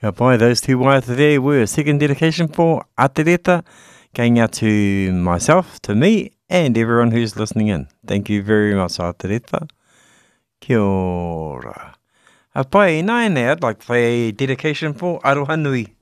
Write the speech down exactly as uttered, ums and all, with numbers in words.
Kia pai, those two waiata there were a second dedication for Atereta, going out to myself, to me, and everyone who's listening in. Thank you very much, Atereta. Kia ora. A pai, nai nei, I'd like to play a dedication for Aroha Nui.